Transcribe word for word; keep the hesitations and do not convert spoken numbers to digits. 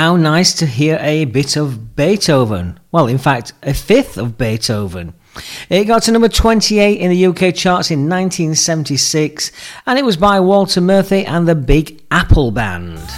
How nice to hear a bit of Beethoven. Well, in fact, a fifth of Beethoven. It got to number twenty-eight in the U K charts in nineteen seventy-six, and it was by Walter Murphy and the Big Apple Band.